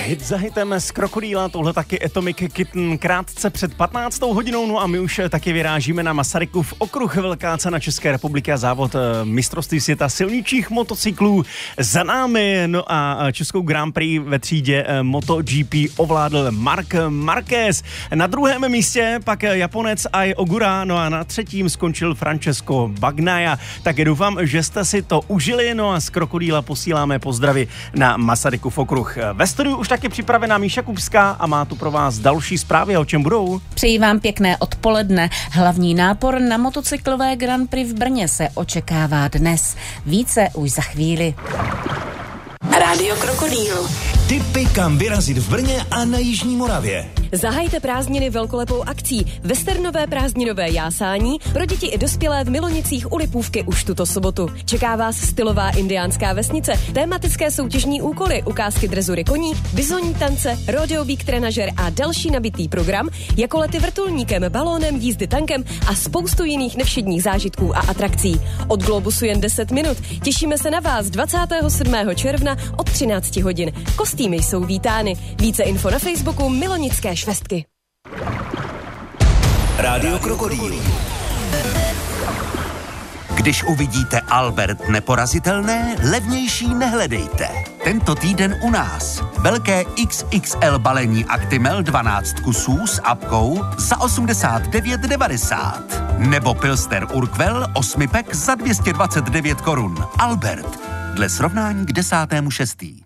Hit za hitem z Krokodýla, tohle taky Atomic Kitten krátce před 15. hodinou, no a my už taky vyrážíme na Masarykův okruh, velká cena České republiky a závod mistrovství světa silničích motocyklů za námi, no a českou Grand Prix ve třídě MotoGP ovládl Marc Marquez. Na druhém místě pak Japonec Ai Ogura, no a na třetím skončil Francesco Bagnaia. Tak doufám, že jste si to užili, no a z Krokodýla posíláme pozdravy na Masarykův okruh. Ve studiu už taky připravená Míša Kupská a má tu pro vás další zprávy, o čem budou. Přeji vám pěkné odpoledne. Hlavní nápor na motocyklové Grand Prix v Brně se očekává dnes. Více už za chvíli. Rádio Krokodýl. Tipy, kam vyrazit v Brně a na Jižní Moravě. Zahajte prázdniny velkolepou akcí Westernové prázdninové jásání pro děti i dospělé v Milonicích u Lipůvky už tuto sobotu. Čeká vás stylová indiánská vesnice, tematické soutěžní úkoly, ukázky drezury koní, bizonní tance, rodeový trenažer a další nabitý program, jako lety vrtulníkem, balónem, jízdy tankem a spoustu jiných nevšedních zážitků a atrakcí. Od Globusu jen 10 minut. Těšíme se na vás 27. června od 13 hodin. Kostýmy jsou vítány. Více info na Facebooku Milonické švestky. Rádio Krokodýl. Když uvidíte Albert neporazitelné, levnější nehledejte. Tento týden u nás. Velké XXL balení Actimel 12 kusů s apkou za 89,90. Nebo Pilsner Urquell 8 pack za 229 korun. Albert. Dle srovnání k 10.6.